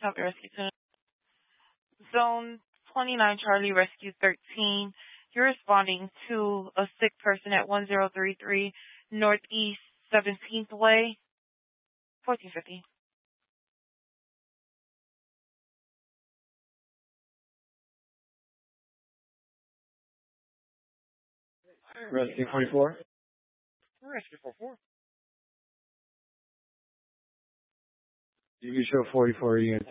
Copy Rescue 2. Zone 29 Charlie Rescue 13. You're responding to a sick person at 1033 Northeast 17th Way, 1450. Rescue 44. Rescue 44. You can show 44 units.